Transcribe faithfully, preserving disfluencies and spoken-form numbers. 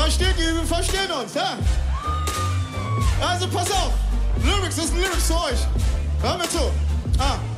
Versteht ihr? Wir verstehen uns, ja? Also pass auf. Lyrics ist ein Lyrics für euch. Hör mir zu. Ah.